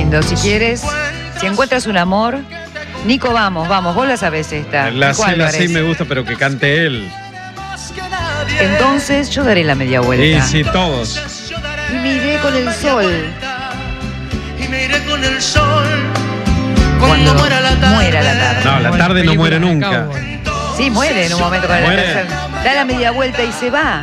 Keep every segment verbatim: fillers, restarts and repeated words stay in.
lindo. Si quieres, si encuentras un amor, Nico, vamos, vamos, vos la sabés esta. La C, la C me gusta, pero que cante él. Entonces yo daré la media vuelta. Sí, sí, todos. Y me iré con el sol. Y me iré con el sol. Cuando muera la tarde. Muera la tarde. No, la tarde no muere nunca. Sí, muere en un momento con el tercer. Da la media vuelta y se va.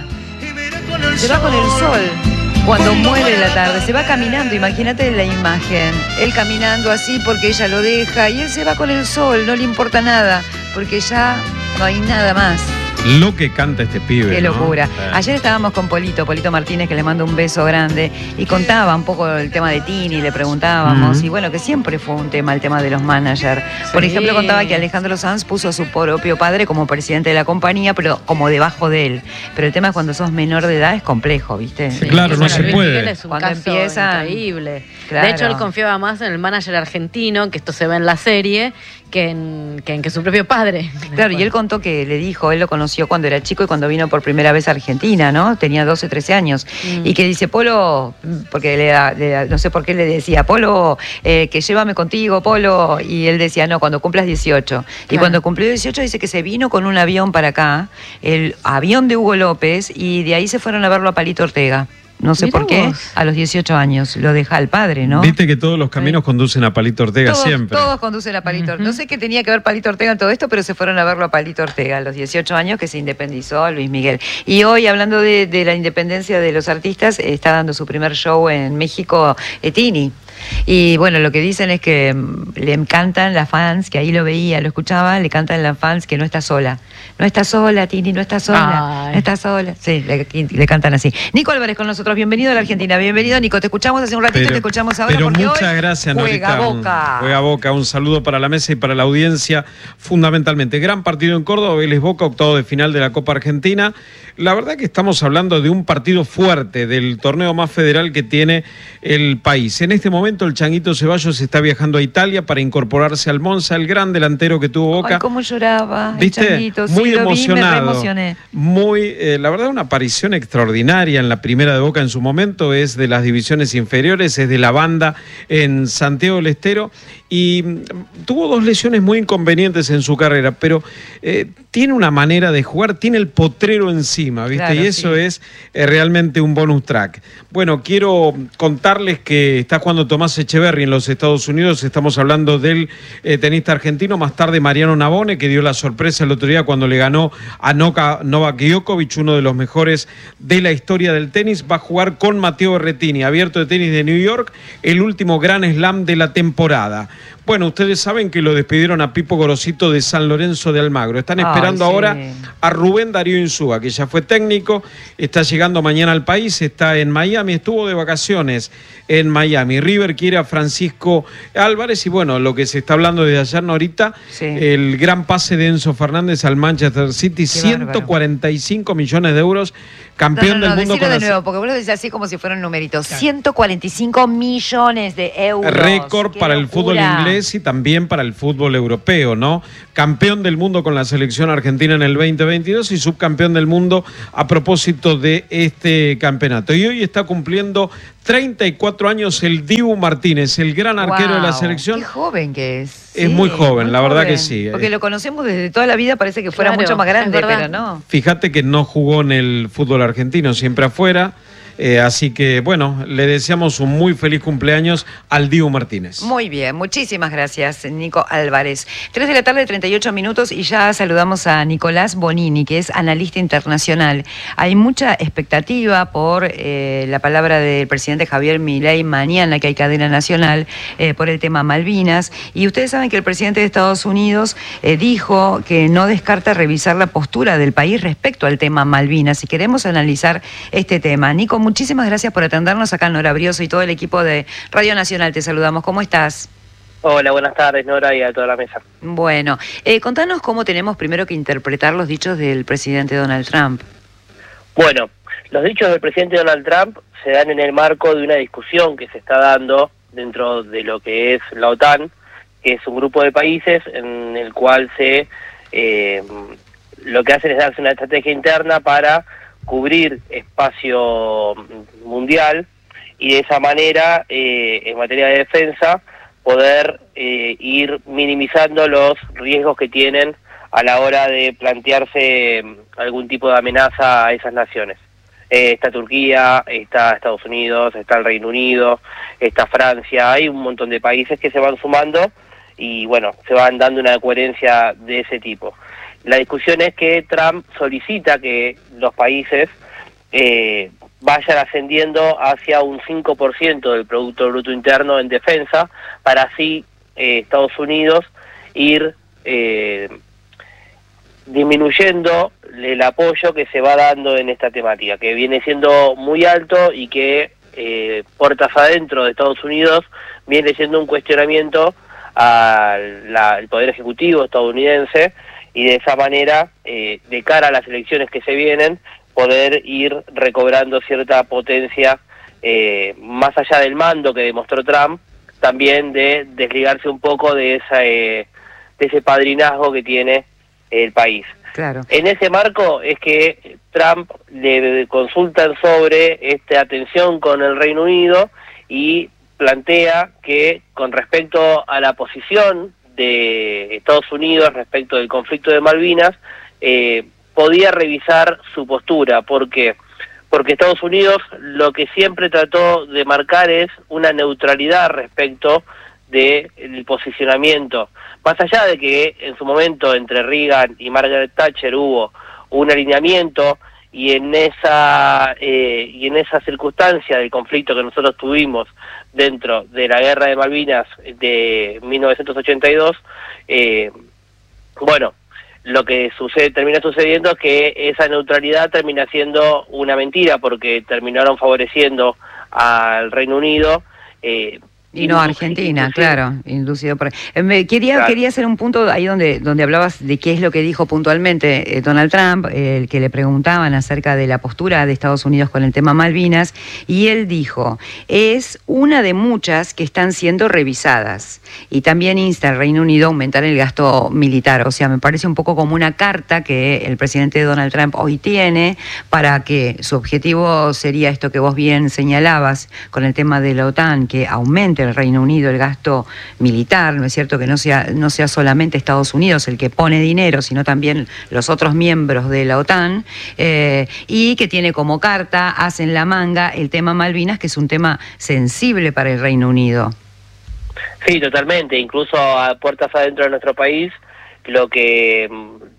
Se va con el sol. Cuando muere la tarde, se va caminando, imagínate la imagen. Él caminando así porque ella lo deja y él se va con el sol, no le importa nada, porque ya no hay nada más. Lo que canta este pibe. Qué locura. ¿No? Ayer estábamos con Polito, Polito Martínez, que le mando un beso grande, y contaba un poco el tema de Tini, le preguntábamos, uh-huh. y bueno, que siempre fue un tema, el tema de los managers. Sí. Por ejemplo, contaba que Alejandro Sanz puso a su propio padre como presidente de la compañía, pero como debajo de él. Pero el tema es cuando sos menor de edad es complejo, ¿viste? Sí, claro, no se puede. Es un cuando caso empieza increíble. Claro. De hecho, él confiaba más en el manager argentino, que esto se ve en la serie, que en que, en que su propio padre. Claro, y él contó que le dijo, él lo conoció cuando era chico y cuando vino por primera vez a Argentina, ¿no? Tenía doce, trece años. Mm. Y que dice, Polo, porque le, da, le da, no sé por qué le decía, Polo, eh, que llévame contigo, Polo. Y él decía, no, cuando cumplas dieciocho. Claro. Y cuando cumplió dieciocho dice que se vino con un avión para acá, el avión de Hugo López, y de ahí se fueron a verlo a Palito Ortega. No sé Mirá por qué, vos. A los dieciocho años lo deja el padre, ¿no? Viste que todos los caminos sí. conducen a Palito Ortega todos, siempre. Todos conducen a Palito Ortega. Uh-huh. No sé qué tenía que ver Palito Ortega en todo esto, pero se fueron a verlo a Palito Ortega a los dieciocho años, que se independizó Luis Miguel. Y hoy, hablando de, de la independencia de los artistas, está dando su primer show en México, Tini. Y bueno, lo que dicen es que le encantan las fans, que ahí lo veía, lo escuchaba, le cantan las fans que no está sola. No está sola, Tini, no está sola. Ay. No está sola. Sí, le, le cantan así. Nico Álvarez con nosotros, bienvenido a la Argentina. Bienvenido, Nico. Te escuchamos hace un ratito, pero, te escuchamos ahora. Pero porque muchas hoy gracias, Norita. Juega Boca. Juega Boca. Un saludo para la mesa y para la audiencia, fundamentalmente. Gran partido en Córdoba, Vélez Boca, octavo de final de la Copa Argentina. La verdad que estamos hablando de un partido fuerte, del torneo más federal que tiene el país. En este momento el Changuito Ceballos está viajando a Italia para incorporarse al Monza, el gran delantero que tuvo Boca. Ay, cómo lloraba, ¿viste? El Changuito. Muy sí, emocionado. Vi, me emocioné. Muy, eh, la verdad, una aparición extraordinaria en la primera de Boca en su momento. Es de las divisiones inferiores, es de la banda en Santiago del Estero. Y tuvo dos lesiones muy inconvenientes en su carrera, pero eh, tiene una manera de jugar, tiene el potrero encima, ¿viste? Claro, y eso sí. es eh, realmente un bonus track. Bueno, quiero contarles que está jugando Tomás Echeverri en los Estados Unidos. Estamos hablando del eh, tenista argentino. Más tarde Mariano Navone, que dio la sorpresa el otro día cuando le ganó a Noka, Novak Djokovic, uno de los mejores de la historia del tenis. Va a jugar con Matteo Berrettini, abierto de tenis de New York, el último Grand Slam de la temporada. Bueno, ustedes saben que lo despidieron a Pipo Gorosito de San Lorenzo de Almagro. Están esperando Ay, sí. ahora a Rubén Darío Insúa, que ya fue técnico, está llegando mañana al país, está en Miami, estuvo de vacaciones en Miami. River quiere a Francisco Álvarez y bueno, lo que se está hablando desde ayer, Norita, sí. el gran pase de Enzo Fernández al Manchester City, Qué ciento cuarenta y cinco bárbaro. Millones de euros, campeón no, no, no, del mundo. Con de nuevo, porque vos lo decís así como si fuera un numerito. Claro. ciento cuarenta y cinco millones de euros. Récord para locura. El fútbol inglés y también para el fútbol europeo, ¿no? Campeón del mundo con la selección argentina en el veinte veintidós y subcampeón del mundo a propósito de este campeonato. Y hoy está cumpliendo treinta y cuatro años el Dibu Martínez, el gran arquero wow, de la selección. Qué joven que es. Es sí, muy joven, muy la verdad joven. que sí. Porque lo conocemos desde toda la vida, parece que fuera claro, mucho más grande, pero no. Fíjate que no jugó en el fútbol argentino, siempre afuera. Eh, así que, bueno, le deseamos un muy feliz cumpleaños al Dibu Martínez. Muy bien, muchísimas gracias, Nico Álvarez. Tres de la tarde, treinta y ocho minutos, y ya saludamos a Nicolás Bonini, que es analista internacional. Hay mucha expectativa por eh, la palabra del presidente Javier Milei mañana, que hay cadena nacional, eh, por el tema Malvinas. Y ustedes saben que el presidente de Estados Unidos eh, dijo que no descarta revisar la postura del país respecto al tema Malvinas. Y queremos analizar este tema. Nico, muchísimas gracias por atendernos acá, Nora Brioso y todo el equipo de Radio Nacional. Te saludamos. ¿Cómo estás? Hola, buenas tardes, Nora, y a toda la mesa. Bueno, eh, contanos cómo tenemos primero que interpretar los dichos del presidente Donald Trump. Bueno, los dichos del presidente Donald Trump se dan en el marco de una discusión que se está dando dentro de lo que es la OTAN, que es un grupo de países en el cual se eh, lo que hacen es darse una estrategia interna para cubrir espacio mundial y de esa manera, eh, en materia de defensa, poder eh, ir minimizando los riesgos que tienen a la hora de plantearse algún tipo de amenaza a esas naciones. Eh, está Turquía, está Estados Unidos, está el Reino Unido, está Francia, hay un montón de países que se van sumando y bueno, se van dando una coherencia de ese tipo. La discusión es que Trump solicita que los países eh, vayan ascendiendo hacia un cinco por ciento del Producto Bruto Interno en defensa, para así eh, Estados Unidos ir eh, disminuyendo el apoyo que se va dando en esta temática, que viene siendo muy alto y que eh, puertas adentro de Estados Unidos viene siendo un cuestionamiento al la, al Poder Ejecutivo estadounidense, y de esa manera, eh, de cara a las elecciones que se vienen, poder ir recobrando cierta potencia, eh, más allá del mando que demostró Trump, también de desligarse un poco de, esa, eh, de ese padrinazgo que tiene el país. Claro. En ese marco es que Trump le consultan sobre esta atención con el Reino Unido y plantea que con respecto a la posición de Estados Unidos respecto del conflicto de Malvinas, eh, podía revisar su postura. ¿Por qué? Porque Estados Unidos lo que siempre trató de marcar es una neutralidad respecto del posicionamiento. Más allá de que en su momento entre Reagan y Margaret Thatcher hubo un alineamiento, y en esa eh, y en esa circunstancia del conflicto que nosotros tuvimos dentro de la guerra de Malvinas de mil novecientos ochenta y dos, eh, bueno, lo que sucede termina sucediendo es que esa neutralidad termina siendo una mentira, porque terminaron favoreciendo al Reino Unido, eh, y no a Argentina, inducido. Claro, inducido por... Eh, me quería, claro. quería hacer un punto ahí donde, donde hablabas de qué es lo que dijo puntualmente eh, Donald Trump, eh, el que le preguntaban acerca de la postura de Estados Unidos con el tema Malvinas, y él dijo, es una de muchas que están siendo revisadas, y también insta al Reino Unido a aumentar el gasto militar. O sea, me parece un poco como una carta que el presidente Donald Trump hoy tiene para que su objetivo sería esto que vos bien señalabas con el tema de la OTAN, que aumente el Reino Unido el gasto militar, ¿no es cierto? Que no sea, no sea solamente Estados Unidos el que pone dinero, sino también los otros miembros de la OTAN, eh, y que tiene como carta, hacen la manga, el tema Malvinas, que es un tema sensible para el Reino Unido. Sí, totalmente. Incluso a puertas adentro de nuestro país, lo que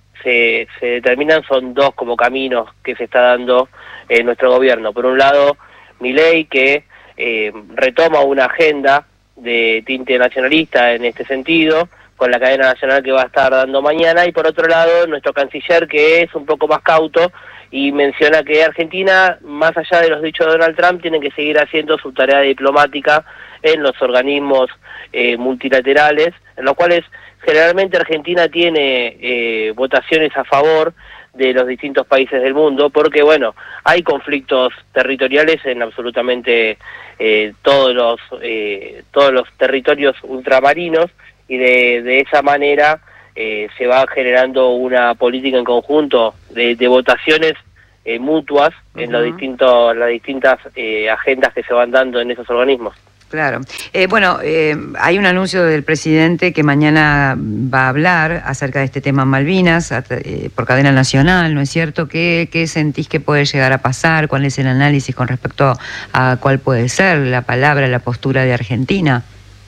se, se determinan son dos como caminos que se está dando en nuestro gobierno. Por un lado, Milei, que Eh, retoma una agenda de tinte nacionalista en este sentido, con la cadena nacional que va a estar dando mañana, y por otro lado nuestro canciller, que es un poco más cauto y menciona que Argentina, más allá de los dichos de Donald Trump, tiene que seguir haciendo su tarea diplomática en los organismos eh, multilaterales, en los cuales generalmente Argentina tiene eh, votaciones a favor de los distintos países del mundo, porque bueno, hay conflictos territoriales en absolutamente eh, todos los eh, todos los territorios ultramarinos, y de, de esa manera eh, se va generando una política en conjunto de, de votaciones eh, mutuas uh-huh. en los distintos las distintas eh, agendas que se van dando en esos organismos. Claro. Eh, bueno, eh, hay un anuncio del presidente que mañana va a hablar acerca de este tema Malvinas eh, por cadena nacional, ¿no es cierto? ¿Qué, ¿Qué sentís que puede llegar a pasar? ¿Cuál es el análisis con respecto a cuál puede ser la palabra, la postura de Argentina?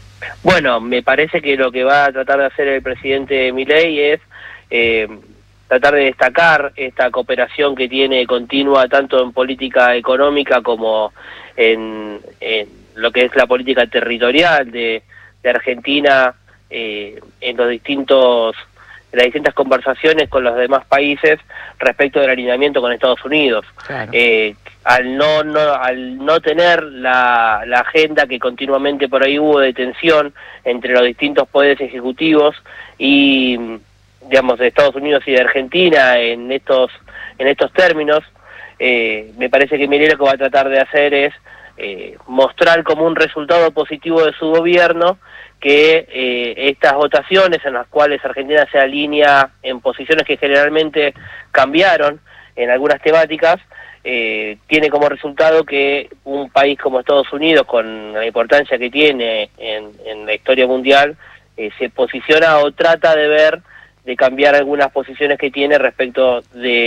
Bueno, me parece que lo que va a tratar de hacer el presidente Milei es eh, tratar de destacar esta cooperación que tiene continua tanto en política económica como en... en lo que es la política territorial de, de Argentina eh, en los distintos en las distintas conversaciones con los demás países respecto del alineamiento con Estados Unidos. Claro. Eh, al no, no al no tener la, la agenda que continuamente por ahí hubo de tensión entre los distintos poderes ejecutivos y digamos de Estados Unidos y de Argentina en estos en estos términos, eh, me parece que Milei lo que va a tratar de hacer es Eh, mostrar como un resultado positivo de su gobierno que eh, estas votaciones en las cuales Argentina se alinea en posiciones que generalmente cambiaron en algunas temáticas, eh, tiene como resultado que un país como Estados Unidos, con la importancia que tiene en, en la historia mundial, eh, se posiciona o trata de ver, de cambiar algunas posiciones que tiene respecto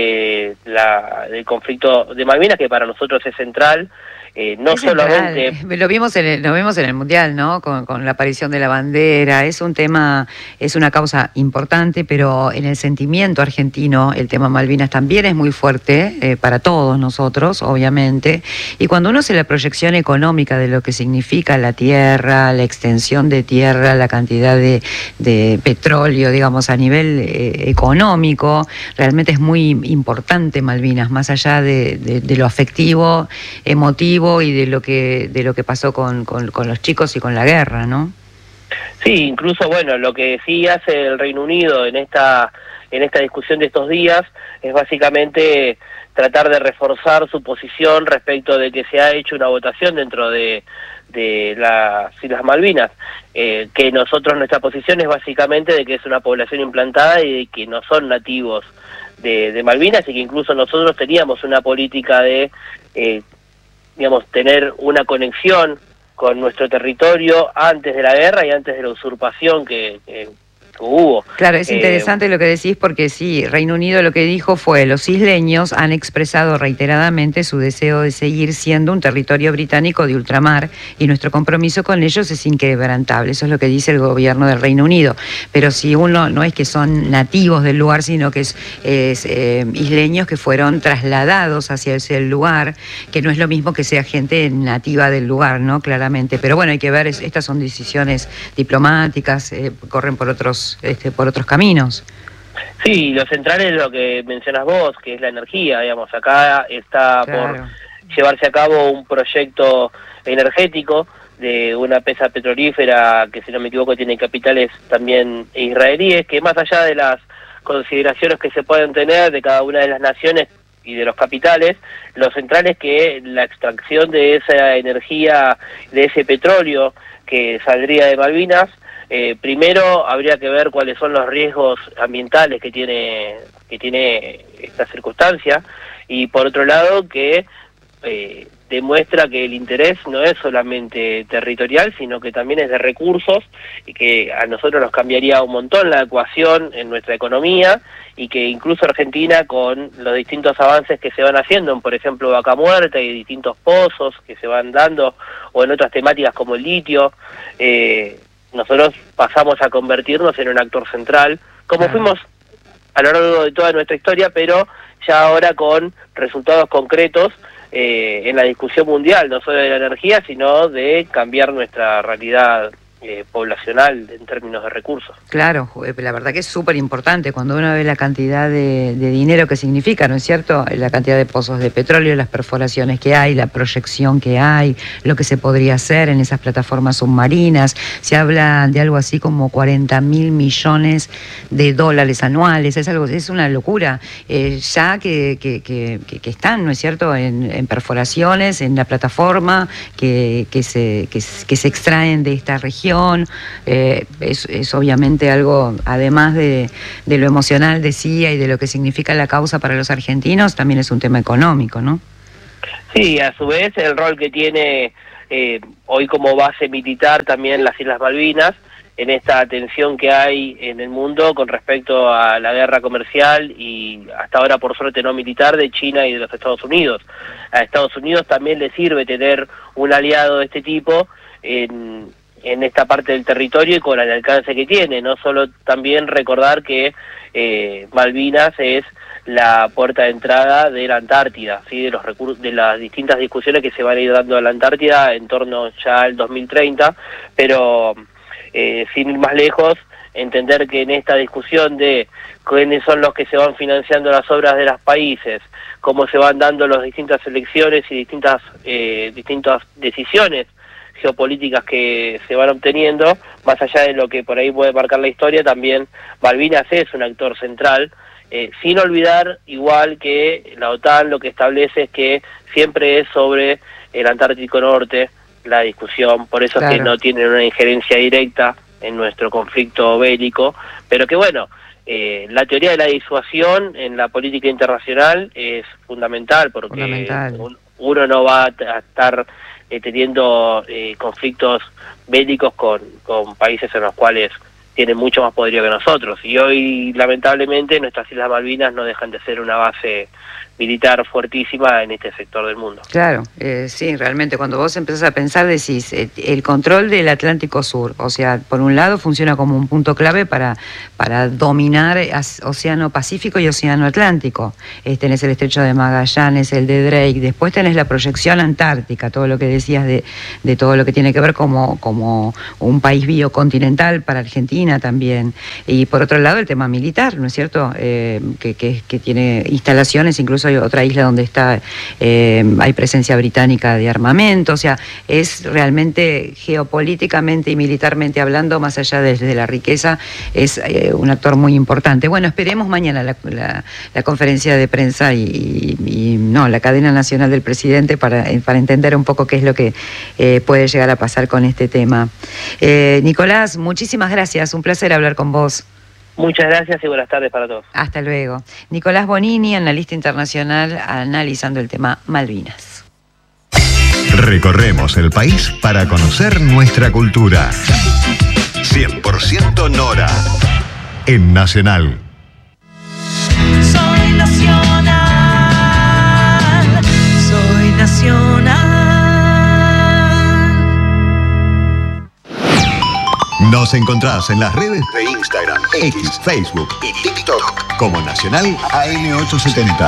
de la, del conflicto de Malvinas, que para nosotros es central. Eh, no es solamente... central. Lo vimos en el, lo vimos en el Mundial, ¿no? Con, con la aparición de la bandera. Es un tema, es una causa importante, pero en el sentimiento argentino el tema Malvinas también es muy fuerte eh, para todos nosotros, obviamente. Y cuando uno hace la proyección económica de lo que significa la tierra, la extensión de tierra, la cantidad de, de petróleo, digamos, a nivel eh, económico, realmente es muy importante Malvinas, más allá de, de, de lo afectivo, emotivo, y de lo que de lo que pasó con, con, con los chicos y con la guerra, ¿no? Sí, incluso, bueno, lo que sí hace el Reino Unido en esta en esta discusión de estos días es básicamente tratar de reforzar su posición respecto de que se ha hecho una votación dentro de, de las Islas Malvinas, eh, que nosotros, nuestra posición es básicamente de que es una población implantada y de que no son nativos de, de Malvinas, y que incluso nosotros teníamos una política de... Eh, digamos, tener una conexión con nuestro territorio antes de la guerra y antes de la usurpación que, que, que hubo. Claro, es eh, interesante lo que decís, porque sí, Reino Unido lo que dijo fue: los isleños han expresado reiteradamente su deseo de seguir siendo un territorio británico de ultramar, y nuestro compromiso con ellos es inquebrantable. Eso es lo que dice el gobierno del Reino Unido. Pero si uno no es que son nativos del lugar, sino que es, es eh, isleños que fueron trasladados hacia ese lugar, que no es lo mismo que sea gente nativa del lugar, ¿no? Claramente. Pero bueno, hay que ver, es, estas son decisiones diplomáticas, eh, corren por otros Este, por otros caminos. Sí, lo central es lo que mencionas vos, que es la energía, digamos. Acá está Claro. por llevarse a cabo un proyecto energético de una empresa petrolífera que, si no me equivoco, tiene capitales también israelíes, que más allá de las consideraciones que se pueden tener de cada una de las naciones y de los capitales, lo central es que la extracción de esa energía, de ese petróleo que saldría de Malvinas, Eh, primero habría que ver cuáles son los riesgos ambientales que tiene que tiene esta circunstancia, y por otro lado que eh, demuestra que el interés no es solamente territorial, sino que también es de recursos, y que a nosotros nos cambiaría un montón la ecuación en nuestra economía, y que incluso Argentina, con los distintos avances que se van haciendo, por ejemplo Vaca Muerta y distintos pozos que se van dando, o en otras temáticas como el litio, eh, nosotros pasamos a convertirnos en un actor central, como fuimos a lo largo de toda nuestra historia, pero ya ahora con resultados concretos eh, en la discusión mundial, no solo de la energía, sino de cambiar nuestra realidad eh, poblacional en términos de recursos. Claro, la verdad que es súper importante cuando uno ve la cantidad de, de dinero que significa, ¿no es cierto? La cantidad de pozos de petróleo, las perforaciones que hay, la proyección que hay, lo que se podría hacer en esas plataformas submarinas. Se habla de algo así como cuarenta mil millones de dólares anuales. Es algo, es una locura. Eh, ya que, que, que, que están, ¿no es cierto?, en, en perforaciones, en la plataforma, que, que, se, que, que se extraen de esta región. Eh, es, es obviamente algo, además de, de lo emocional, decía, y de lo que significa la causa para los argentinos, también es un tema económico, ¿no? Sí, a su vez el rol que tiene eh, hoy como base militar también las Islas Malvinas, en esta tensión que hay en el mundo con respecto a la guerra comercial y hasta ahora por suerte no militar de China y de los Estados Unidos. A Estados Unidos también le sirve tener un aliado de este tipo en... en esta parte del territorio y con el alcance que tiene. No solo también recordar que eh, Malvinas es la puerta de entrada de la Antártida, ¿sí? de los recursos, de las distintas discusiones que se van a ir dando a la Antártida en torno ya al dos mil treinta, pero eh, sin ir más lejos, entender que en esta discusión de quiénes son los que se van financiando las obras de los países, cómo se van dando las distintas elecciones y distintas eh, distintas decisiones geopolíticas que se van obteniendo, más allá de lo que por ahí puede marcar la historia, también Malvinas es un actor central, eh, sin olvidar igual que la OTAN lo que establece es que siempre es sobre el Antártico Norte la discusión, por eso claro. es que no tienen una injerencia directa en nuestro conflicto bélico, pero que bueno, eh, la teoría de la disuasión en la política internacional es fundamental, porque fundamental. Un, uno no va a estar eh, teniendo eh, conflictos bélicos con, con países en los cuales tienen mucho más poderío que nosotros, y hoy lamentablemente nuestras Islas Malvinas no dejan de ser una base militar fuertísima en este sector del mundo. Claro, eh, sí, realmente cuando vos empezás a pensar decís, eh, el control del Atlántico Sur, o sea, por un lado funciona como un punto clave para, para dominar Océano Pacífico y Océano Atlántico. Eh, tenés el estrecho de Magallanes, el de Drake, después tenés la proyección antártica, todo lo que decías de, de todo lo que tiene que ver como, como un país biocontinental para Argentina también. Y por otro lado el tema militar, ¿no es cierto? Eh, que, que, que tiene instalaciones, incluso hay otra isla donde está eh, hay presencia británica de armamento, o sea, es realmente geopolíticamente y militarmente hablando, más allá de, de la riqueza, es eh, un actor muy importante. Bueno, esperemos mañana la, la, la conferencia de prensa y, y, y no, la cadena nacional del presidente para, para entender un poco qué es lo que eh, puede llegar a pasar con este tema. Eh, Nicolás, muchísimas gracias, un placer hablar con vos. Muchas gracias y buenas tardes para todos. Hasta luego. Nicolás Bonini, analista internacional, analizando el tema Malvinas. Recorremos el país para conocer nuestra cultura. cien por ciento Nora, en Nacional. Soy nacional, soy nacional. Nos encontrás en las redes de Instagram, X, Facebook y TikTok como Nacional A M ochocientos setenta.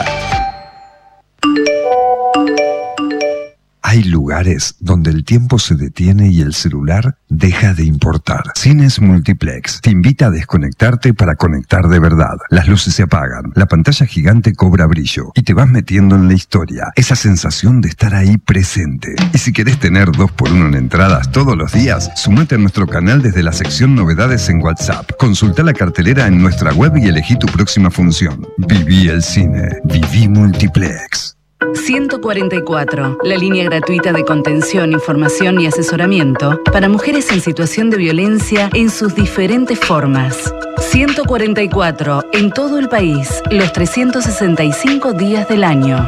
Hay lugares donde el tiempo se detiene y el celular deja de importar. Cines Multiplex te invita a desconectarte para conectar de verdad. Las luces se apagan, la pantalla gigante cobra brillo y te vas metiendo en la historia. Esa sensación de estar ahí presente. Y si querés tener dos por uno en entradas todos los días, sumate a nuestro canal desde la sección Novedades en WhatsApp. Consulta la cartelera en nuestra web y elegí tu próxima función. Viví el cine. Viví Multiplex. ciento cuarenta y cuatro, la línea gratuita de contención, información y asesoramiento para mujeres en situación de violencia en sus diferentes formas. ciento cuarenta y cuatro, en todo el país, los trescientos sesenta y cinco días del año.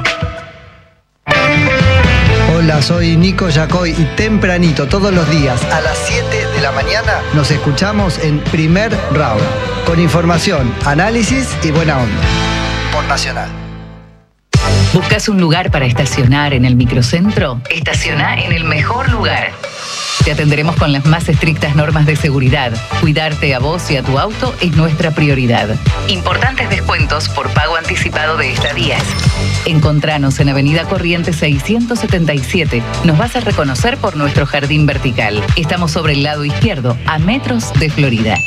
Hola, soy Nico Yacoy y tempranito, todos los días, a las siete de la mañana, nos escuchamos en Primer Round, con información, análisis y buena onda. Por Nacional. ¿Buscas un lugar para estacionar en el microcentro? Estaciona en el mejor lugar. Te atenderemos con las más estrictas normas de seguridad. Cuidarte a vos y a tu auto es nuestra prioridad. Importantes descuentos por pago anticipado de estadías. Encontranos en Avenida Corrientes seiscientos setenta y siete. Nos vas a reconocer por nuestro jardín vertical. Estamos sobre el lado izquierdo, a metros de Florida.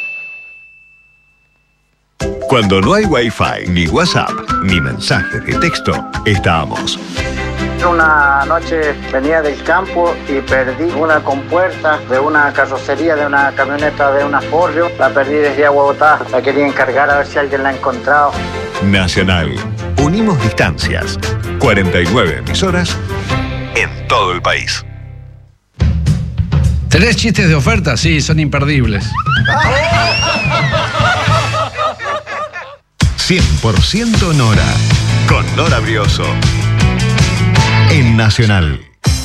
Cuando no hay Wi-Fi, ni WhatsApp, ni mensajes de texto, estamos. Una noche venía del campo y perdí una compuerta de una carrocería, de una camioneta de una Ford. La perdí desde Aguabotá, la quería encargar a ver si alguien la ha encontrado. Nacional. Unimos distancias. cuarenta y nueve emisoras en todo el país. ¿Tenés chistes de oferta? Sí, son imperdibles. cien por ciento Nora, con Nora Brioso, en Nacional.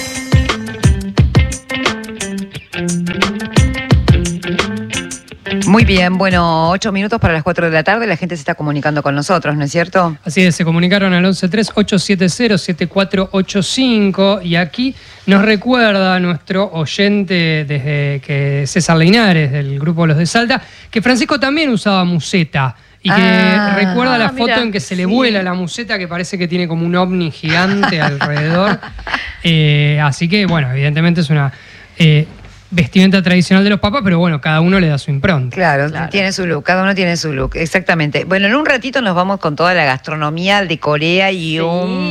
Muy bien, bueno, ocho minutos para las cuatro de la tarde, la gente se está comunicando con nosotros, ¿no es cierto? Así es, se comunicaron al once tres ocho siete cero siete cuatro ocho cinco y aquí nos recuerda nuestro oyente desde que César Linares, del grupo Los de Salta, que Francisco también usaba museta. Y que ah, recuerda la foto mira, en que se le sí. vuela la museta, que parece que tiene como un ovni gigante alrededor. Eh, así que, bueno, evidentemente es una eh, vestimenta tradicional de los papas, pero bueno, cada uno le da su impronta. Claro, claro, tiene su look, cada uno tiene su look, exactamente. Bueno, en un ratito nos vamos con toda la gastronomía de Corea y, sí. un,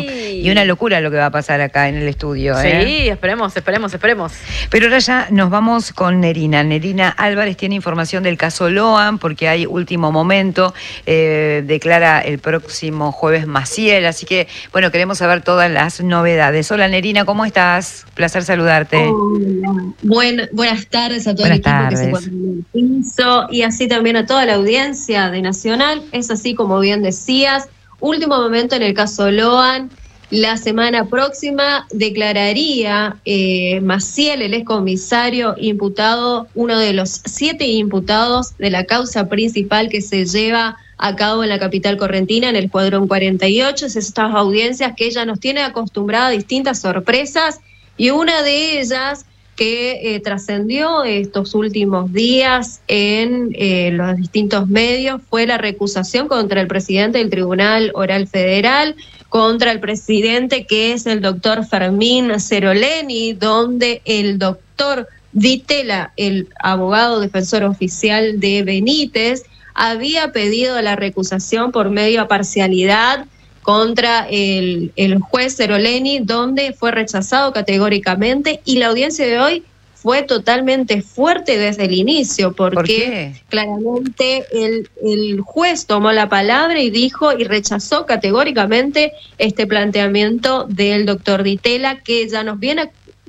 Y una locura lo que va a pasar acá en el estudio. Sí, ¿eh? esperemos, esperemos, esperemos. Pero ahora ya nos vamos con Nerina. Nerina Álvarez tiene información del caso Loan, porque hay último momento, eh, declara el próximo jueves Maciel, así que, bueno, queremos saber todas las novedades. Hola Nerina, ¿cómo estás? Placer saludarte. Hola. Buen, buenas tardes a todo buenas el equipo tardes. que se encuentra en el piso y así también a toda la audiencia de Nacional. Es así como bien decías, último momento en el caso Loan. La semana próxima declararía eh, Maciel, el excomisario imputado, uno de los siete imputados de la causa principal que se lleva a cabo en la capital correntina, en el Escuadrón cuarenta y ocho. Es estas audiencias que ella nos tiene acostumbrada a distintas sorpresas, y una de ellas que eh, trascendió estos últimos días en eh, los distintos medios fue la recusación contra el presidente del Tribunal Oral Federal, contra el presidente que es el doctor Fermín Seroleni, donde el doctor Ditela, el abogado defensor oficial de Benítez, había pedido la recusación por medio a parcialidad contra el, el juez Seroleni, donde fue rechazado categóricamente, y la audiencia de hoy fue totalmente fuerte desde el inicio, porque ¿Por qué? claramente el, el juez tomó la palabra y dijo y rechazó categóricamente este planteamiento del doctor Ditela, que ya nos viene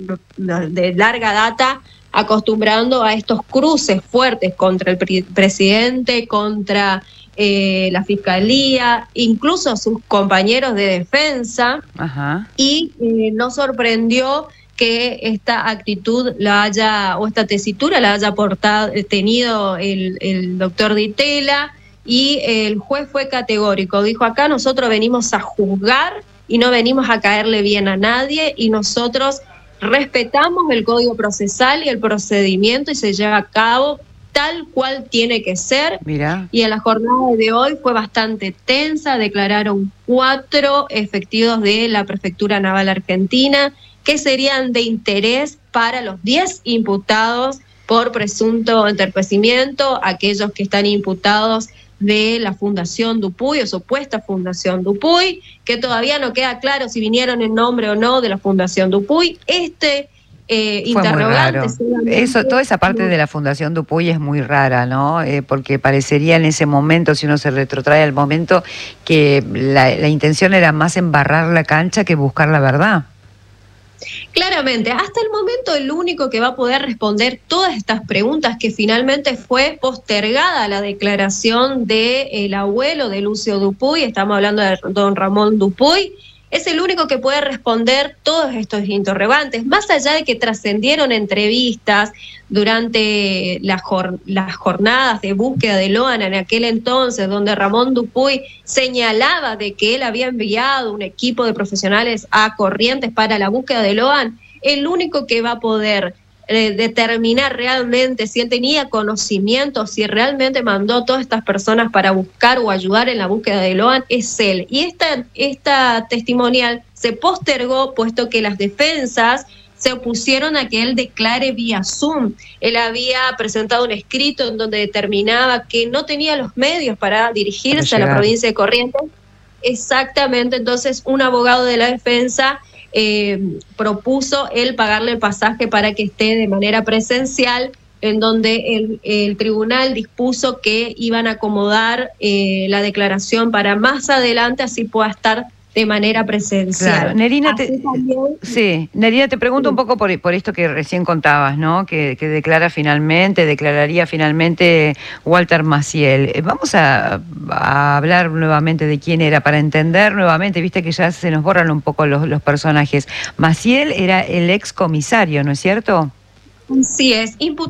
de larga data acostumbrando a estos cruces fuertes contra el pre presidente, contra eh, la fiscalía, incluso sus compañeros de defensa. Ajá. Y eh, nos sorprendió que esta actitud la haya, o esta tesitura la haya portado, tenido el, el doctor Ditela, y el juez fue categórico, dijo: acá nosotros venimos a juzgar y no venimos a caerle bien a nadie, y nosotros respetamos el código procesal y el procedimiento, y se lleva a cabo tal cual tiene que ser. Mirá. Y en la jornada de hoy fue bastante tensa, declararon cuatro efectivos de la Prefectura Naval Argentina que serían de interés para los diez imputados por presunto entorpecimiento, aquellos que están imputados de la Fundación Dupuy o supuesta Fundación Dupuy, que todavía no queda claro si vinieron en nombre o no de la Fundación Dupuy. Este eh, Fue interrogante... muy raro. Eso, toda esa parte de la Fundación Dupuy es muy rara, ¿no? Eh, porque parecería en ese momento, si uno se retrotrae al momento, que la, la intención era más embarrar la cancha que buscar la verdad. Claramente, hasta el momento el único que va a poder responder todas estas preguntas, que finalmente fue postergada la declaración del abuelo de Lucio Dupuy, estamos hablando de don Ramón Dupuy, es el único que puede responder todos estos interrogantes, más allá de que trascendieron entrevistas durante la jor las jornadas de búsqueda de Loan en aquel entonces, donde Ramón Dupuy señalaba de que él había enviado un equipo de profesionales a Corrientes para la búsqueda de Loan. El único que va a poder eh, determinar realmente si él tenía conocimiento, si realmente mandó a todas estas personas para buscar o ayudar en la búsqueda de Loan, es él. Y esta, esta testimonial se postergó, puesto que las defensas se opusieron a que él declare vía Zoom. Él había presentado un escrito en donde determinaba que no tenía los medios para dirigirse a la provincia de Corrientes. Exactamente, entonces un abogado de la defensa eh, propuso él pagarle el pasaje para que esté de manera presencial, en donde el, el tribunal dispuso que iban a acomodar eh, la declaración para más adelante, así pueda estar de manera presencial. Claro. Nerina, te, también, sí, Nerina, te pregunto sí. un poco por, por esto que recién contabas, ¿no? Que, que declara finalmente, declararía finalmente Walter Maciel. Vamos a, a hablar nuevamente de quién era, para entender nuevamente, viste que ya se nos borran un poco los, los personajes. Maciel era el ex comisario, ¿no es cierto? Sí, es imputado.